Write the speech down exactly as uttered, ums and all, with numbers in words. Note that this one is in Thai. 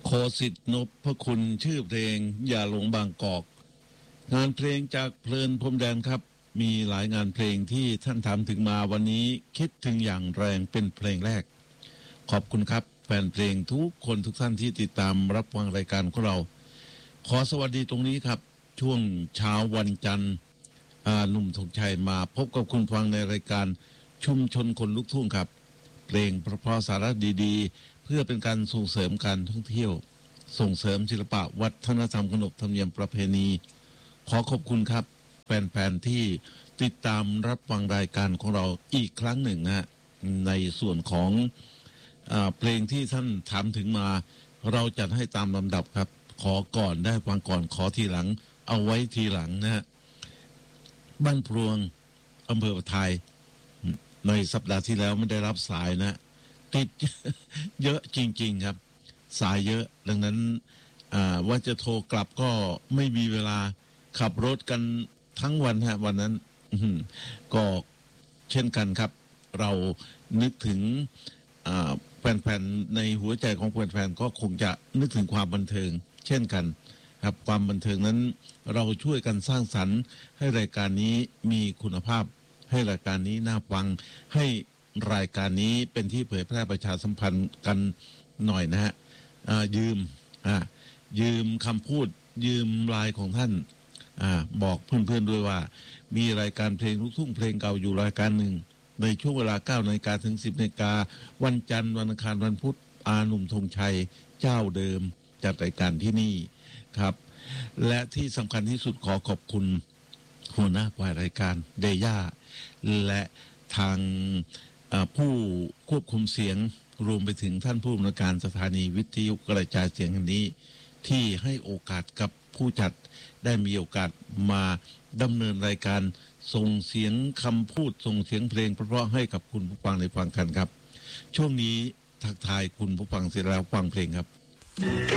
โคสิทธิ์นพคุณชื่อเพลงอย่าหลงบางกอกงานเพลงจากเพลินพรมแดนครับมีหลายงานเพลงที่ท่านถามถึงมาวันนี้คิดถึงอย่างแรงเป็นเพลงแรกขอบคุณครับแฟนเพลงทุกคนทุกท่านที่ติดตามรับฟังรายการของเราขอสวัสดีตรงนี้ครับช่วงเช้าวันจันทร์หนุ่มธงชัยมาพบกับคุณฟังในรายการชุมชนคนลุกทุ่งครับเพลงเพราะสาระดีๆเพื่อเป็นการส่งเสริมการท่องเที่ยวส่งเสริมศิลปะวัฒนธรรมขนบธรรมเนียมประเพณีขอขอบคุณครับแฟนๆที่ติดตามรับฟังรายการของเราอีกครั้งหนึ่งนะในส่วนของอ่าเพลงที่ท่านถามถึงมาเราจัดให้ตามลำดับครับขอก่อนได้ฟังก่อนขอทีหลังเอาไว้ทีหลังนะบ้านพลวงอำเภอปะไทยในสัปดาห์ที่แล้วไม่ได้รับสายนะติดเยอะจริงๆครับสายเยอะดังนั้นว่าจะโทรกลับก็ไม่มีเวลาขับรถกันทั้งวันฮะวันนั้นก็เช่นกันครับเรานึกถึงแฟนๆในหัวใจของแฟนๆก็คงจะนึกถึงความบันเทิงเช่นกันครับความบันเทิงนั้นเราช่วยกันสร้างสรรค์ให้รายการนี้มีคุณภาพให้รายการนี้น่าฟังให้รายการนี้เป็นที่เผยแพร่ประชาสัมพันธ์กันหน่อยนะฮะยืมยืมคำพูดยืมไลน์ของท่านบอกเพื่อนๆด้วยว่ามีรายการเพลงลูกทุ่งเพลงเก่าอยู่รายการหนึ่งในช่วงเวลาเก้านาฬิกาถึงสิบนาฬิกาวันจันทร์วันอังคารวันพุธอาหนุ่มธงชัยเจ้าเดิมจัดรายการที่นี่ครับและที่สำคัญที่สุดขอขอบคุณหัวหน้าฝ่ายรายการเดย่าและทางผู้ควบคุมเสียงรวมไปถึงท่านผู้อำนวยการสถานีวิทยุกระจายเสียงแห่งนี้ที่ให้โอกาสกับผู้จัดได้มีโอกาสมาดำเนินรายการส่งเสียงคำพูดส่งเสียงเพลงเพราะๆให้กับคุณผู้ฟังได้ฟังกันครับช่วงนี้ทักทายคุณผู้ฟังเสร็จแล้วฟังเพลงครับ